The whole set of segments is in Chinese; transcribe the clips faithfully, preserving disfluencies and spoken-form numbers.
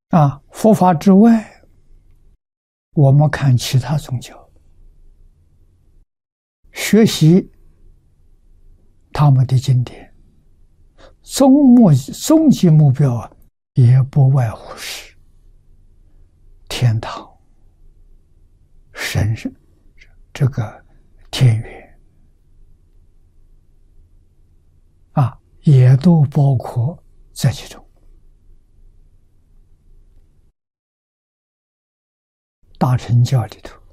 啊，佛法之外，我们看其他宗教，学习他们的经典，终目终极目标啊，也不外乎是天堂、神圣这个天园啊，也都包括在其中。大乘教里头，《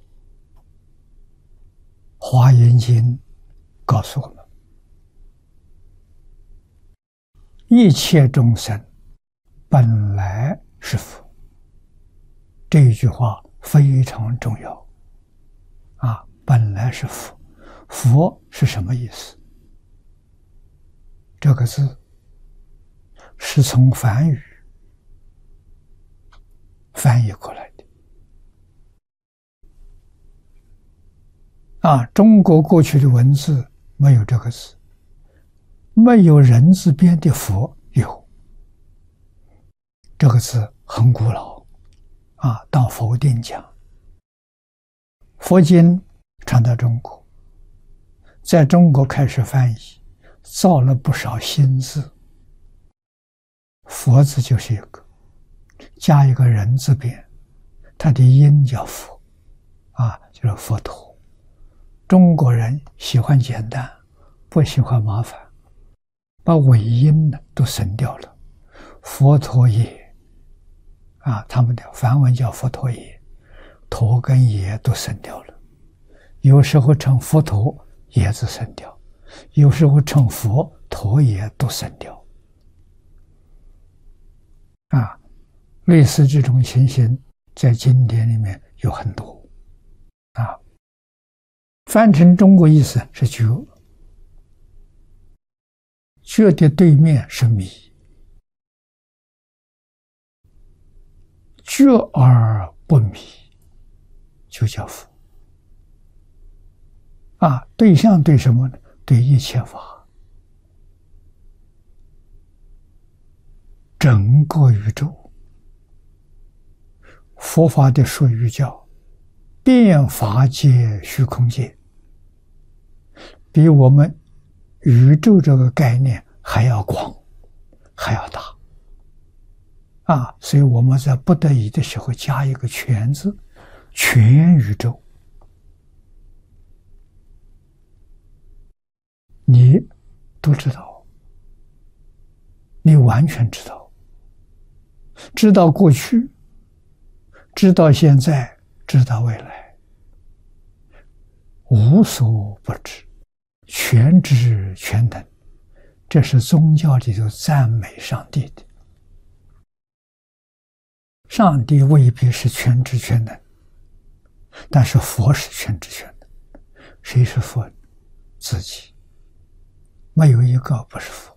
华严经》告诉我们，一切众生本来是佛。这一句话非常重要啊！本来是佛，佛是什么意思？这个字是从梵语翻译过来的啊！中国过去的文字没有这个字，没有人字边的佛有。这个字很古老啊，到佛定讲，佛经传到中国，在中国开始翻译，造了不少新字。佛字就是一个，加一个人字边，它的音叫佛啊，就是佛陀。中国人喜欢简单，不喜欢麻烦，把尾音呢都省掉了。佛陀也啊，他们的梵文叫佛陀也，陀跟也都省掉了。有时候称佛陀也字省掉，有时候称佛陀也都省掉。啊，类似这种情形在经典里面有很多啊。翻成中国意思是觉，觉的对面是迷，觉而不迷就叫佛啊。对象对什么呢？对一切法，整个宇宙。佛法的术语叫遍法界虚空界，比我们宇宙这个概念还要广，还要大啊！所以我们在不得已的时候加一个全字，全宇宙。你都知道，你完全知道，知道过去，知道现在，知道未来，无所不知，全知全能。这是宗教里头赞美上帝的。上帝未必是全知全能，但是佛是全知全能。谁是佛？自己，没有一个不是佛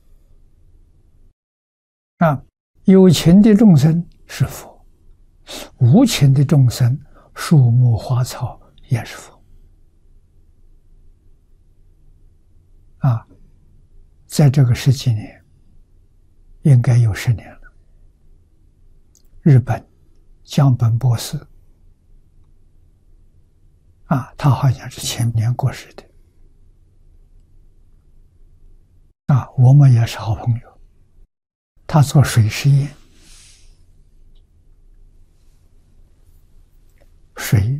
啊！有情的众生是佛，无情的众生，树木花草也是佛啊！在这个十几年，应该有十年了。日本江本博士啊，他好像是前年过世的啊，我们也是好朋友。他做水实验，水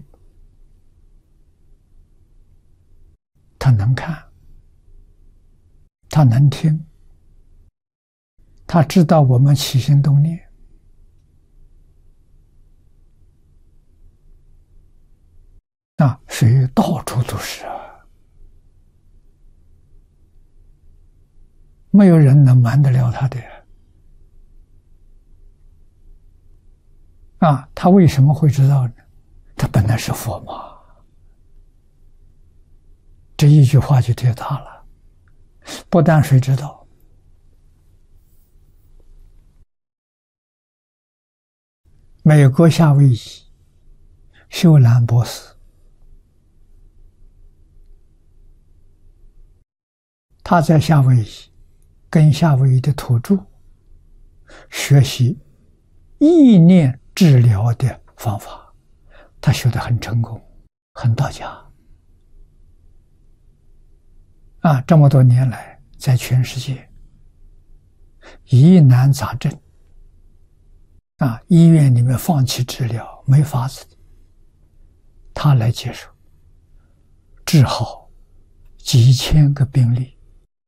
他能看，他能听，他知道我们起心动念。啊，水到处都是啊，没有人能瞒得了他的啊！他为什么会知道呢？他本来是佛嘛。这一句话就贴他了。不但水知道，美国夏威夷秀兰博士，他在夏威夷跟夏威夷的土著学习意念治疗的方法，他学得很成功，很到家。啊，这么多年来，在全世界疑难杂症，啊，医院里面放弃治疗没法子的，他来接手，治好几千个病例。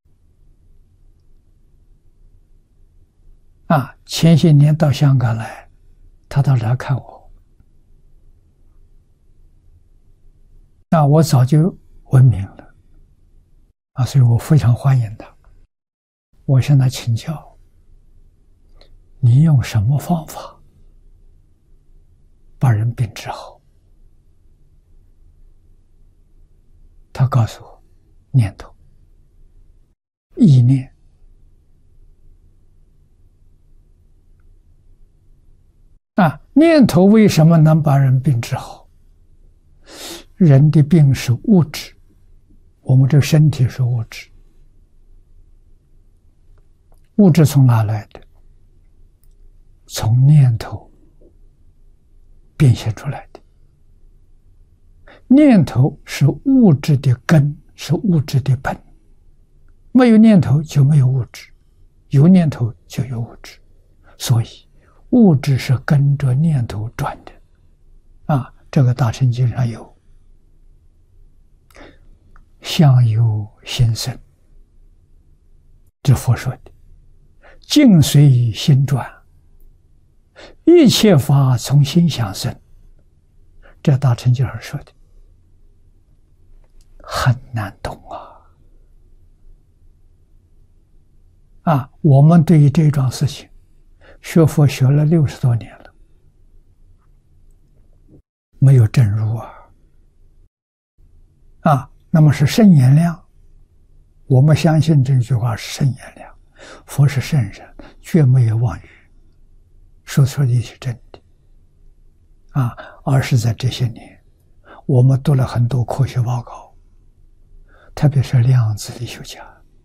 啊，前些年到香港来，他到来看我，那我早就闻名了，啊，所以我非常欢迎他。我向他请教，你用什么方法把人病治好？他告诉我，念头、意念。啊，念头为什么能把人病治好？人的病是物质，我们这个身体是物质，物质从哪来的？从念头变现出来的。念头是物质的根，是物质的本。没有念头就没有物质，有念头就有物质，所以物质是跟着念头转的。啊，这个大乘经上有相由心生，这佛说的，境随心转，一切法从心想生，这大乘经上说的，很难懂啊！啊，我们对于这桩事情，学佛学了六十多年了，没有证入啊！啊，那么是圣言量，我们相信这句话是圣言量，佛是圣人，绝没有妄语，说出的是真的。啊，而是在这些年，我们读了很多科学报告，特别是量子力学家，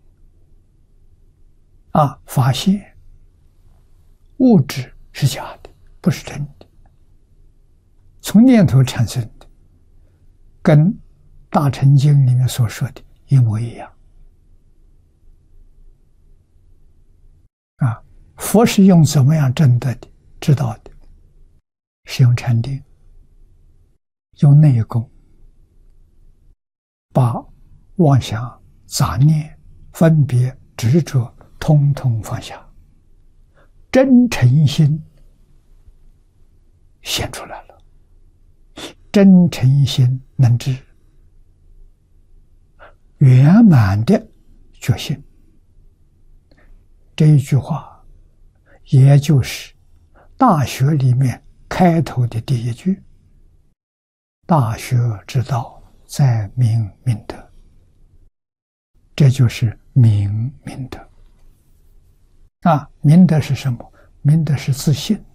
啊，发现物质是假的，不是真的，从念头产生的，跟大乘经里面所说的一模一样。啊，佛是用怎么样证得的？知道的，是用禅定，用内功，把妄想、杂念、分别、执着通通放下，真诚心显出来了，真诚心能知，圆满的觉性。这一句话也就是大学里面开头的第一句，大学之道在明明德，这就是明明德。啊，明德是什么？明德是自信，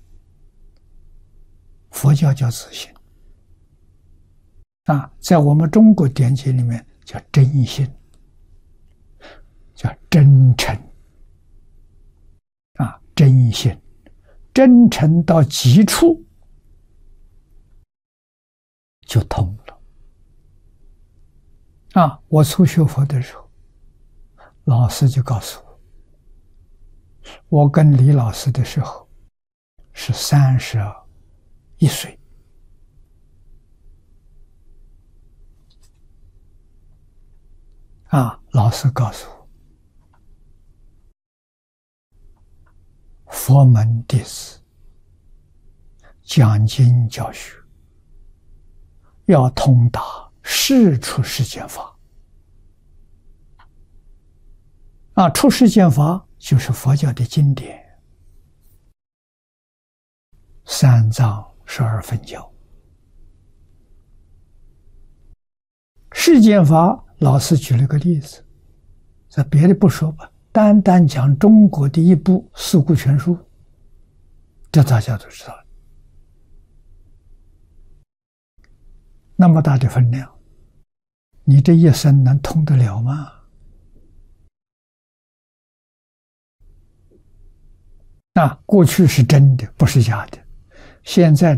佛教叫自信。啊，在我们中国典籍里面叫真心，叫真诚。啊，真心，真诚到极处就通了。啊，我初学佛的时候，老师就告诉我，我跟李老师的时候是三十一岁。啊，老师告诉我，佛门弟子讲经教学要通达世出世间法。啊，出世间法就是佛教的经典，三藏十二分教。世间法，老师举了个例子，这别的不说吧，单单讲中国的一部《四库全书》，这大家都知道了。那么大的分量，你这一生能通得了吗？ 啊，过去是真的，不是假的，现在